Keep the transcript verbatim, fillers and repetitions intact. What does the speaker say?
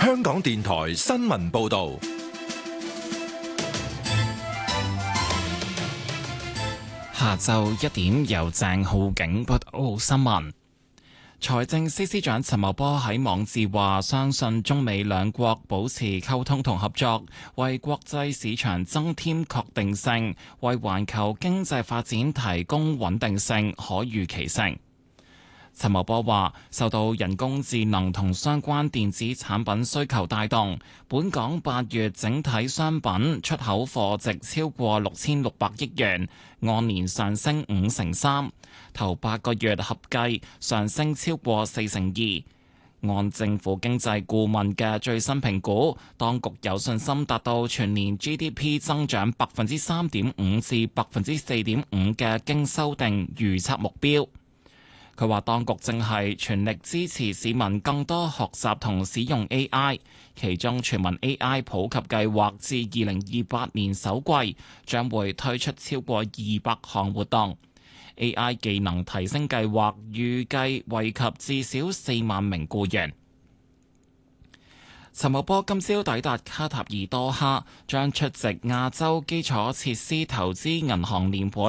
香港電台新聞報道。 下晝一點，由鄭浩景報道新聞。財政司司長陳茂波喺網誌話，相信中美兩國保持溝通同合作，為國際市場增添確定性，為環球經濟發展提供穩定性、可預期性。陳茂波話，受到人工智能同相關電子產品需求帶動，本港八月整體商品出口貨值超過六千六百億元，按年上升五成三，頭八個月合計上升超過四成二。按政府經濟顧問嘅最新評估，當局有信心達到全年 G D P 增長百分之三點五至百分之四點五嘅經修訂預測目標。佢話：當局正係全力支持市民更多學習同使用 A I， 其中全民 A I 普及計劃至二零二八年首季將會推出超過二百項活動。A I 技能提升計劃預計惠及至少四萬名僱員。陳茂波今朝抵達卡塔爾多哈，將出席亞洲基礎設施投資銀行年會。